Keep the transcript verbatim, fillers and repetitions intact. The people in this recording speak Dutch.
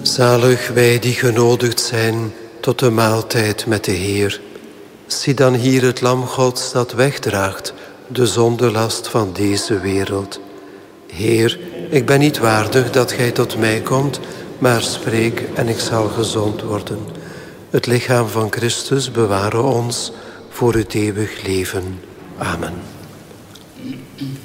Zalig wij die genodigd zijn tot de maaltijd met de Heer. Zie dan hier het lam Gods dat wegdraagt de zondelast van deze wereld. Heer, ik ben niet waardig dat gij tot mij komt, maar spreek en ik zal gezond worden. Het lichaam van Christus beware ons voor het eeuwig leven. Amen.